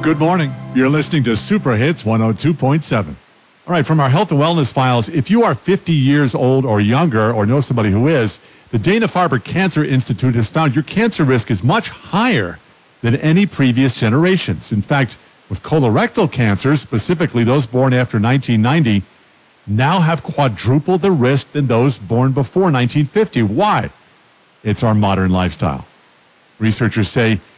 Good morning. You're listening to Super Hits 102.7. All right, from our health and wellness files, if you are 50 years old or younger or know somebody who is, the Dana-Farber Cancer Institute has found your cancer risk is much higher than any previous generations. In fact, with colorectal cancers, specifically those born after 1990, now have quadruple the risk than those born before 1950. Why? It's our modern lifestyle. Researchers say